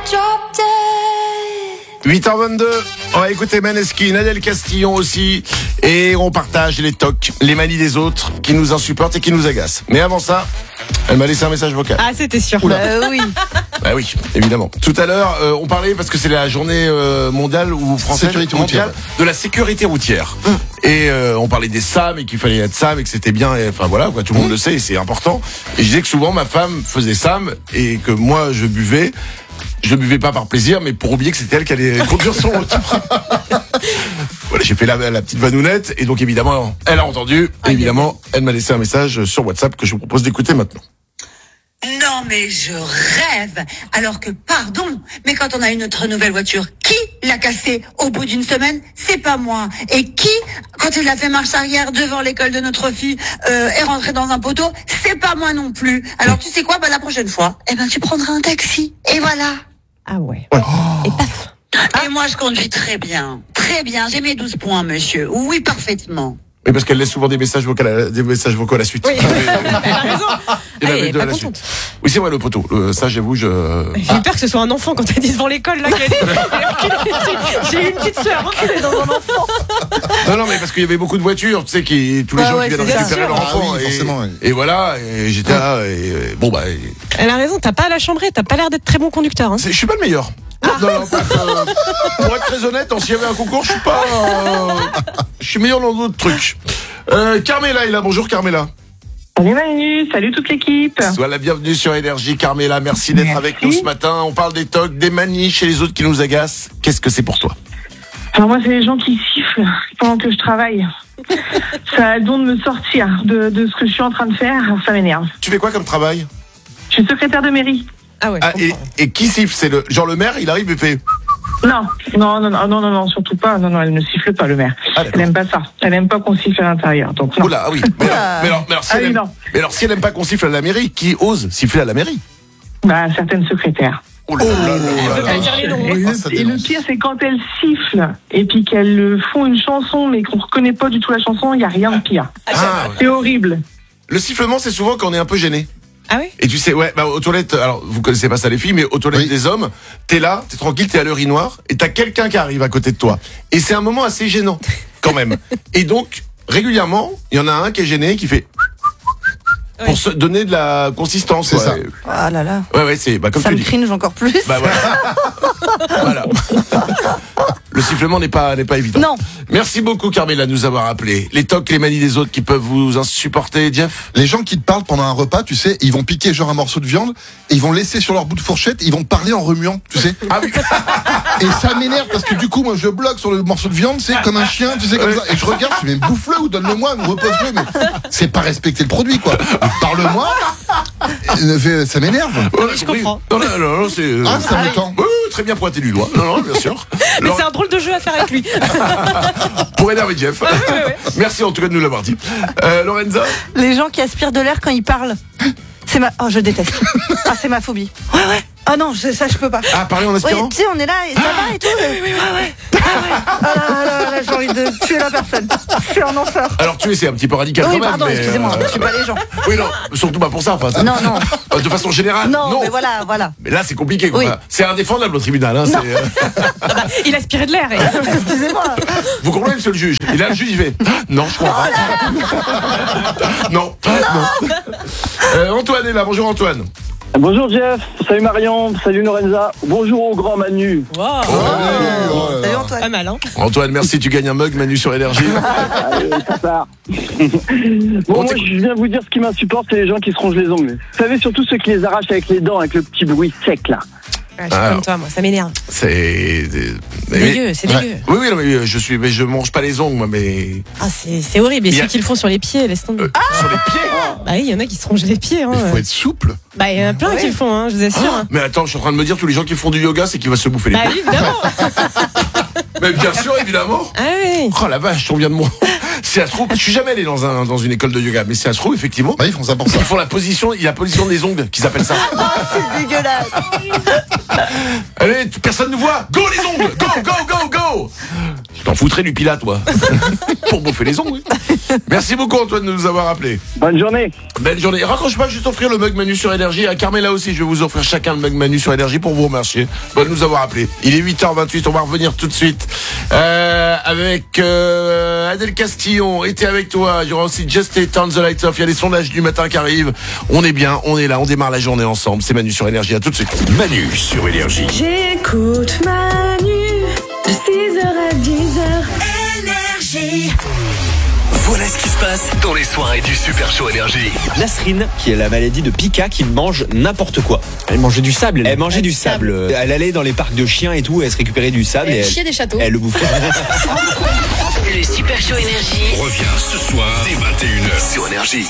8h22, on va écouter Maneskin, Adèle Castillon aussi, et on partage les tocs, les manies des autres qui nous insupportent et qui nous agacent. Mais avant ça, elle m'a laissé un message vocal. Ah, c'était sûr. Oui. Bah oui, évidemment. Tout à l'heure, on parlait, parce que c'est la journée mondiale ou française mondiale de la sécurité routière. Et on parlait des SAM et qu'il fallait être SAM et que c'était bien, et, enfin voilà, quoi, tout le monde le sait et c'est important. Et je disais que souvent ma femme faisait SAM et que moi je buvais pas par plaisir, mais pour oublier que c'était elle qui allait conduire son retour. Voilà, j'ai fait la petite vanounette et donc évidemment, elle a entendu. Et évidemment, elle m'a laissé un message sur WhatsApp que je vous propose d'écouter maintenant. Non mais je rêve. Alors que pardon, mais quand on a une autre nouvelle voiture, qui l'a cassée au bout d'une semaine? C'est pas moi. Et qui, quand il a fait marche arrière devant l'école de notre fille, est rentré dans un poteau? C'est pas moi non plus. Alors tu sais quoi? Bah la prochaine fois, tu prendras un taxi. Et voilà. Ah ouais. Et paf. Et moi je conduis très bien. Très bien. J'ai mes 12 points, monsieur. Oui, parfaitement. Oui, parce qu'elle laisse souvent des messages vocaux à la suite. Oui, elle a raison. Il y en avait Elle est deux pas à la contente. suite. Oui, c'est vrai, le poteau. Ça, j'avoue, J'ai eu peur que ce soit un enfant quand t'as dit devant l'école là. J'ai eu une petite sœur enculée dans un enfant. Non, mais parce qu'il y avait beaucoup de voitures, tu sais, tous les gens qui viennent récupérer leur enfant. oui, forcément, oui. Et voilà, et j'étais là, et bon, bah. Elle a raison, t'as pas à la chambrer, t'as pas l'air d'être très bon conducteur. Hein. Je suis pas le meilleur. Non, pour être très honnête, s'il y avait un concours, je suis pas. Je suis meilleur dans d'autres trucs. Carmela est là. Bonjour Carmela. Salut Manu, salut toute l'équipe. Sois la bienvenue sur Énergie, Carmela. Merci d'être avec nous ce matin. On parle des tocs, des manies chez les autres qui nous agacent. Qu'est-ce que c'est pour toi? Alors moi, c'est les gens qui sifflent pendant que je travaille. Ça a le don de me sortir de ce que je suis en train de faire. Ça m'énerve. Tu fais quoi comme travail? Je suis secrétaire de mairie. Ah ouais. Et qui siffle? C'est le maire, il arrive et fait. Non, surtout pas. Non, elle ne siffle pas, le maire. Elle aime pas ça. Elle aime pas qu'on siffle à l'intérieur. Donc non. Oula, oui. Mais alors, si elle aime pas qu'on siffle à la mairie, qui ose siffler à la mairie? Bah, certaines secrétaires. Oh là là. Et le pire, c'est quand elles sifflent et puis qu'elles font une chanson, mais qu'on reconnaît pas du tout la chanson, il y a rien de pire. C'est horrible. Le sifflement, c'est souvent quand on est un peu gêné. Ah oui? Et tu sais, aux toilettes, alors vous connaissez pas ça les filles, mais aux toilettes des hommes, t'es là, t'es tranquille, t'es à l'urinoir, et t'as quelqu'un qui arrive à côté de toi. Et c'est un moment assez gênant, quand même. Et donc, régulièrement, il y en a un qui est gêné, qui fait... Pour se donner de la consistance. C'est ça. Ah là là. Ouais, c'est comme Ça tu me dis. cringe encore plus. Bah voilà. Voilà. Le sifflement n'est pas évident. Non. Merci beaucoup Carmela de nous avoir appelé. Les tocs, les manies des autres qui peuvent vous insupporter, Jeff? Les gens qui te parlent pendant un repas, tu sais, ils vont piquer genre un morceau de viande et ils vont le laisser sur leur bout de fourchette, ils vont te parler en remuant, tu sais. Ah oui. Et ça m'énerve parce que du coup, moi, je bloque sur le morceau de viande, c'est comme un chien, tu sais, comme ça. Et je regarde, je dis, mais bouffe-le ou donne-le-moi, ou repose-le, mais c'est pas respecter le produit, quoi. Parle-moi. Ça m'énerve. Ouais, Je comprends. Non, c'est. Ça me tend. Très bien pointé du doigt. Non, bien sûr. Mais c'est un drôle de jeu à faire avec lui. Pour énerver Jeff. Ouais. Merci en tout cas de nous l'avoir dit. Lorenza? Les gens qui aspirent de l'air quand ils parlent. Je déteste. Ah, c'est ma phobie. Ouais. Ah non, ça je peux pas. Ah, parler en aspirant? Ouais, tu sais, on est là et ça va et tout. Ouais. Ah là, j'ai envie de tuer la personne. C'est un enfer. Alors tuer, c'est un petit peu radical Oui, quand même. pardon, mais, excusez-moi, je suis pas les gens. Oui, non, surtout pas pour ça. Enfin, Non. De façon générale. Non, mais voilà. Mais là, c'est compliqué. Quoi. Oui. C'est indéfendable au tribunal. Hein, Il aspirait de l'air. Excusez-moi. Vous comprenez, monsieur le juge? Et là, le juge, il fait non, je crois pas. Non. Antoine est là. Bonjour, Antoine. Bonjour Jeff, salut Marion, salut Lorenza, bonjour au grand Manu. Wow. Salut Antoine. Pas mal, hein. Antoine, merci, tu gagnes un mug Manu sur Énergie. Allez, ça part. Moi je viens vous dire ce qui m'insupporte, c'est les gens qui se rongent les ongles. Vous savez, surtout ceux qui les arrachent avec les dents, avec le petit bruit sec là. Je suis comme toi, moi, ça m'énerve. C'est dégueu, c'est dégueu. Oui, non, mais je mange pas les ongles, moi, mais. Ah, c'est horrible. Et ceux qui le font sur les pieds, laisse tomber. Sur les pieds? Bah oui, il y en a qui se rongent les pieds. Hein. Il faut être souple. Bah, il y en a plein qui le font, hein, je vous assure. Oh, mais attends, je suis en train de me dire, tous les gens qui font du yoga, c'est qu'ils vont se bouffer les Bah, pieds. évidemment. Mais bien sûr, évidemment. Ah oui. Oh la vache, on vient de moi. C'est à trop. Je suis jamais allé dans une école de yoga, mais c'est à trop, effectivement. Bah, ils font ça pour ça. Ils font la position des ongles, qu'ils appellent ça. C'est dégueulasse. Allez, personne ne voit. Go les ongles. Go. Je t'en foutrais du Pilat, toi. Pour bouffer les ongles. Merci beaucoup, Antoine, de nous avoir appelés. Bonne journée. Belle journée. Raccroche pas, je vais t'offrir le mug Manu sur Énergie. À Carmela aussi, je vais vous offrir chacun le mug Manu sur Énergie pour vous remercier. Bonne de nous avoir appelés. Il est 8h28, on va revenir tout de suite avec Adèle Castillon. Était avec toi. Il y aura aussi Just Stay Turn the Lights Off. Il y a les sondages du matin qui arrivent. On est bien, on est là, on démarre la journée ensemble. C'est Manu sur Énergie. À tout de suite. Manu sur Énergie. J'écoute Manu de 6h à 10h. Énergie. Voilà ce qui se passe dans les soirées du Super Show Énergie. Nasrine, qui est la maladie de Pika, qui mange n'importe quoi. Elle mangeait du sable. Elle mangeait du sable. Elle allait dans les parcs de chiens et tout, elle se récupérait du sable. Elle chiait des châteaux. Elle le bouffait. Le Super Show Énergie Reviens ce soir dès 21h sur Énergie.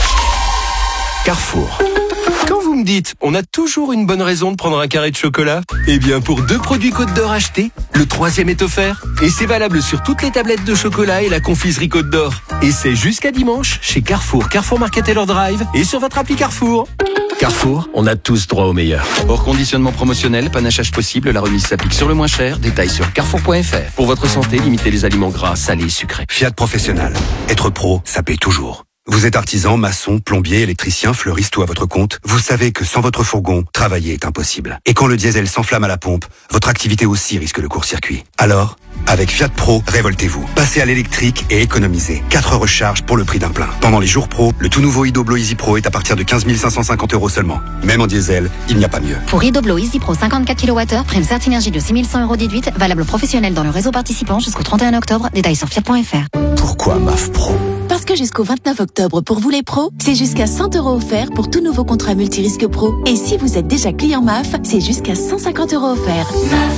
Carrefour. Quand vous me dites, on a toujours une bonne raison de prendre un carré de chocolat, eh bien pour 2 produits Côte d'Or achetés, le 3e est offert. Et c'est valable sur toutes les tablettes de chocolat et la confiserie Côte d'Or. Et c'est jusqu'à dimanche chez Carrefour, Carrefour Market Taylor Drive et sur votre appli Carrefour. Carrefour, on a tous droit au meilleur. Hors conditionnement promotionnel, panachage possible, la remise s'applique sur le moins cher. Détails sur carrefour.fr. Pour votre santé, limitez les aliments gras, salés et sucrés. Fiat Professionnel. Être pro, ça paye toujours. Vous êtes artisan, maçon, plombier, électricien, fleuriste ou à votre compte, vous savez que sans votre fourgon, travailler est impossible. Et quand le diesel s'enflamme à la pompe, votre activité aussi risque le court-circuit. Alors, avec Fiat Pro, révoltez-vous. Passez à l'électrique et économisez. 4 recharges pour le prix d'un plein. Pendant les jours pro, le tout nouveau Idoblo Easy Pro est à partir de 15 550 € seulement. Même en diesel, il n'y a pas mieux. Pour Idoblo Easy Pro 54 kWh, prime Certinergie de 6 100 € déduite, valable professionnel dans le réseau participant jusqu'au 31 octobre. Détails sur fiat.fr. Pourquoi MAF Pro ? Parce que jusqu'au 29 octobre, pour vous les pros, c'est jusqu'à 100 € offerts pour tout nouveau contrat multirisque pro. Et si vous êtes déjà client MAF, c'est jusqu'à 150 € offerts.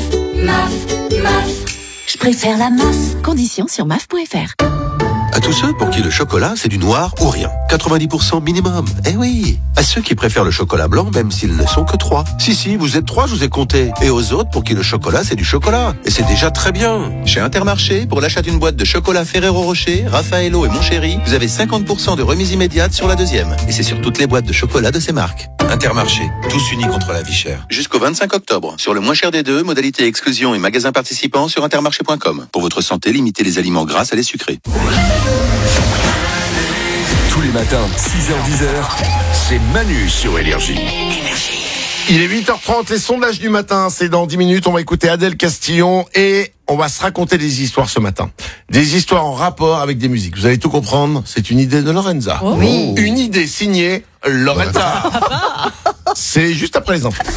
MAF. Je préfère la MAF. Conditions sur MAF.fr. À tous ceux pour qui le chocolat, c'est du noir ou rien. 90% minimum. Eh oui. À ceux qui préfèrent le chocolat blanc, même s'ils ne sont que 3. Si, vous êtes 3, je vous ai compté. Et aux autres pour qui le chocolat, c'est du chocolat. Et c'est déjà très bien. Chez Intermarché, pour l'achat d'une boîte de chocolat Ferrero Rocher, Raffaello et Mon Chéri, vous avez 50% de remise immédiate sur la deuxième. Et c'est sur toutes les boîtes de chocolat de ces marques. Intermarché, tous unis contre la vie chère. Jusqu'au 25 octobre. Sur le moins cher des deux, modalité exclusion et magasins participants sur intermarché.com. Pour votre santé, limitez les aliments gras à les sucrés. Tous les matins, 6h-10h, c'est Manu sur Énergie. Il est 8h30, les sondages du matin, c'est dans 10 minutes, on va écouter Adèle Castillon et on va se raconter des histoires ce matin. Des histoires en rapport avec des musiques. Vous allez tout comprendre, c'est une idée de Lorenza. Oh oui. Une idée signée Lorenza. C'est juste après les infos.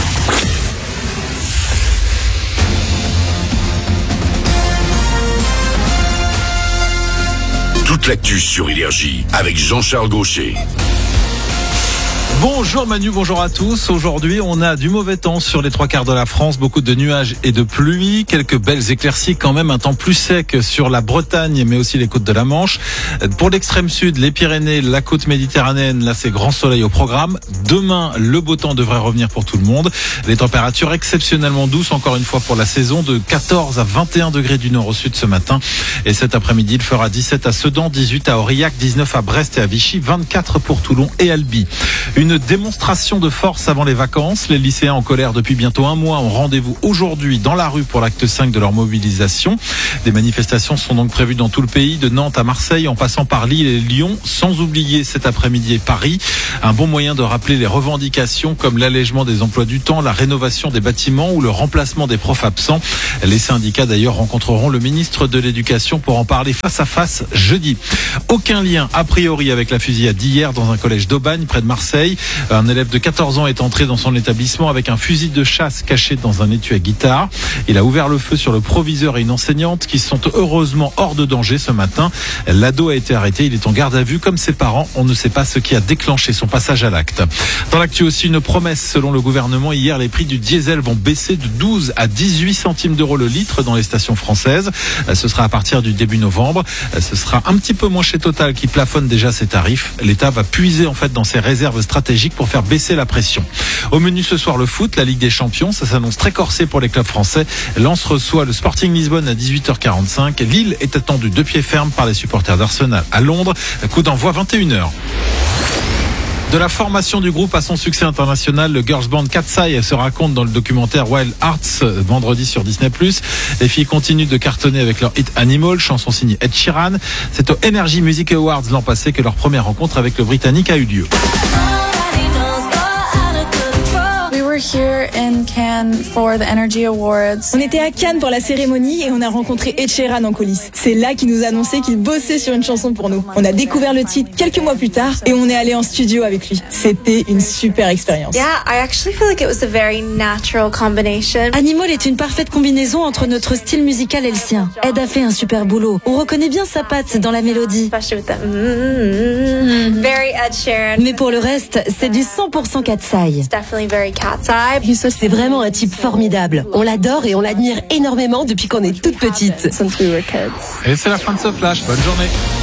Toute l'actu sur Énergie avec Jean-Charles Gaucher. Bonjour Manu, bonjour à tous. Aujourd'hui, on a du mauvais temps sur les 3/4 de la France, beaucoup de nuages et de pluie, quelques belles éclaircies quand même, un temps plus sec sur la Bretagne mais aussi les côtes de la Manche. Pour l'extrême sud, les Pyrénées, la côte méditerranéenne, là c'est grand soleil au programme. Demain, le beau temps devrait revenir pour tout le monde. Les températures exceptionnellement douces encore une fois pour la saison, de 14 à 21 degrés du nord au sud ce matin. Et cet après-midi, il fera 17 à Sedan, 18 à Aurillac, 19 à Brest et à Vichy, 24 pour Toulon et Albi. Une démonstration de force avant les vacances. Les lycéens en colère depuis bientôt un mois ont rendez-vous aujourd'hui dans la rue pour l'acte 5 de leur mobilisation. Des manifestations sont donc prévues dans tout le pays, de Nantes à Marseille, en passant par Lille et Lyon, sans oublier cet après-midi Paris. Un bon moyen de rappeler les revendications comme l'allègement des emplois du temps, la rénovation des bâtiments ou le remplacement des profs absents. Les syndicats d'ailleurs rencontreront le ministre de l'Éducation pour en parler face à face jeudi. Aucun lien a priori avec la fusillade d'hier dans un collège d'Aubagne près de Marseille. Un élève de 14 ans est entré dans son établissement avec un fusil de chasse caché dans un étui à guitare. Il a ouvert le feu sur le proviseur et une enseignante qui sont heureusement hors de danger ce matin. L'ado a été arrêté, il est en garde à vue comme ses parents. On ne sait pas ce qui a déclenché son passage à l'acte. Dans l'actu aussi, une promesse selon le gouvernement. Hier, les prix du diesel vont baisser de 12 à 18 centimes d'euros le litre dans les stations françaises. Ce sera à partir du début novembre. Ce sera un petit peu moins chez Total qui plafonne déjà ses tarifs. L'État va puiser en fait dans ses réserves stratégiques pour faire baisser la pression. Au menu ce soir, le foot, la Ligue des Champions, ça s'annonce très corsé pour les clubs français. Lens reçoit le Sporting Lisbonne à 18h45. Lille est attendue de pied ferme par les supporters d'Arsenal à Londres. Coup d'envoi 21h. De la formation du groupe à son succès international, le girls band Cat's Eye se raconte dans le documentaire Wild Hearts, vendredi sur Disney+. Les filles continuent de cartonner avec leur hit Animal, chanson signée Ed Sheeran. C'est au Energy Music Awards l'an passé que leur première rencontre avec le Britannique a eu lieu. Here in Cannes for the Energy Awards. On était à Cannes pour la cérémonie et on a rencontré Ed Sheeran en coulisses. C'est là qu'il nous a annoncé qu'il bossait sur une chanson pour nous. On a découvert le titre quelques mois plus tard et on est allé en studio avec lui. C'était une super expérience. Yeah, I actually feel like it was a very natural combination. Animal est une parfaite combinaison entre notre style musical et le sien. Ed a fait un super boulot. On reconnaît bien sa patte dans la mélodie. Especially with that very Ed Sheeran. Mais pour le reste, c'est du 100% Cat's Eye. It's definitely very Cat's Eye. C'est vraiment un type formidable. On l'adore et on l'admire énormément depuis qu'on est toute petite. Et c'est la fin de ce flash. Bonne journée.